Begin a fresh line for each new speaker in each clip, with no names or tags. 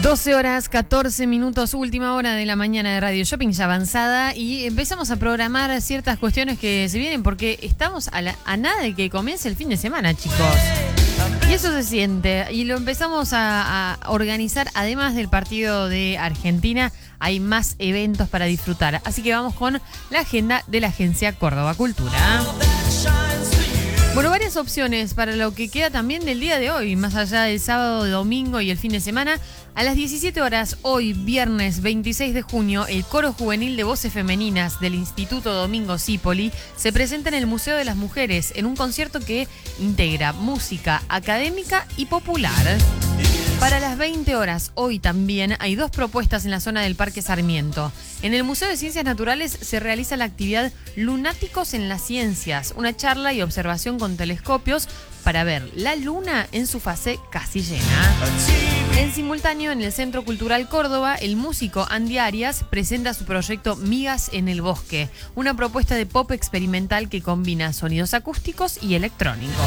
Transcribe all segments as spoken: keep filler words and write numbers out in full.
doce horas, catorce minutos, última hora de la mañana de Radio Shopping, ya avanzada, y empezamos a programar ciertas cuestiones que se vienen porque estamos a, la, a nada de que comience el fin de semana, chicos. Y eso se siente, y lo empezamos a, a organizar, además del partido de Argentina, hay más eventos para disfrutar. Así que vamos con la agenda de la Agencia Córdoba Cultura. Bueno, varias opciones para lo que queda también del día de hoy, más allá del sábado, domingo y el fin de semana. A las diecisiete horas, hoy, viernes veintiséis de junio, el Coro Juvenil de Voces Femeninas del Instituto Domingo Cipoli se presenta en el Museo de las Mujeres en un concierto que integra música académica y popular. Para las veinte horas, hoy también, hay dos propuestas en la zona del Parque Sarmiento. En el Museo de Ciencias Naturales se realiza la actividad Lunáticos en las Ciencias, una charla y observación con telescopios para ver la luna en su fase casi llena. En simultáneo, en el Centro Cultural Córdoba, el músico Andy Arias presenta su proyecto Migas en el Bosque, una propuesta de pop experimental que combina sonidos acústicos y electrónicos.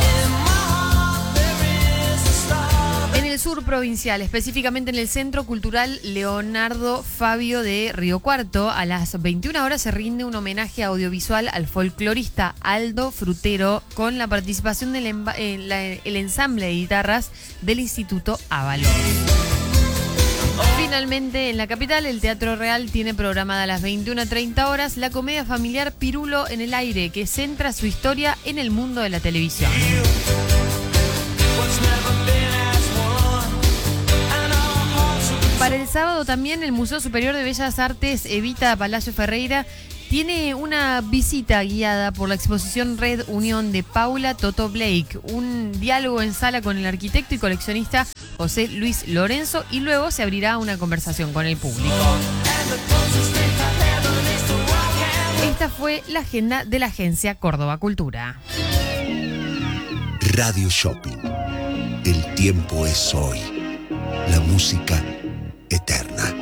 En el sur provincial, específicamente en el Centro Cultural Leonardo Fabio de Río Cuarto, a las veintiuna horas se rinde un homenaje audiovisual al folclorista Aldo Frutero con la participación del emba- eh, la, el ensamble de guitarras del Instituto Ábalos. Finalmente, en la capital, el Teatro Real tiene programada a las veintiuna treinta horas la comedia familiar Pirulo en el aire, que centra su historia en el mundo de la televisión. Para el sábado también, el Museo Superior de Bellas Artes Evita Palacio Ferreira tiene una visita guiada por la exposición Red Unión de Paula Toto Blake, un diálogo en sala con el arquitecto y coleccionista José Luis Lorenzo, y luego se abrirá una conversación con el público. Esta fue la agenda de la Agencia Córdoba Cultura.
Radio Shopping. El tiempo es hoy. La música eterna.